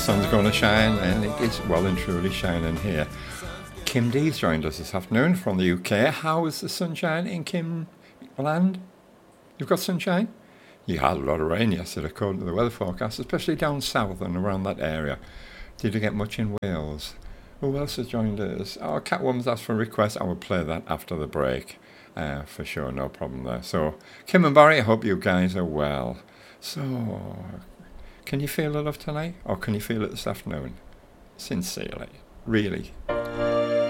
sun's going to shine, and it is well and truly shining here. Kim Dee's joined us this afternoon from the UK. How is the sunshine in Kim land? You've got sunshine? You had a lot of rain yesterday according to the weather forecast, especially down south and around that area. Did you get much in Wales? Who else has joined us? Oh, Catwoman's asked for a request. I will play that after the break. For sure, no problem there. So, Kim and Barry, I hope you guys are well. So, can you feel the love tonight? Or can you feel it this afternoon? Sincerely. Really.